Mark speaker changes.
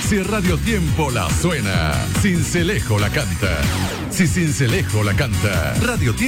Speaker 1: Si Radio Tiempo la suena, Sincelejo la canta. Si Sincelejo la canta, Radio Tiempo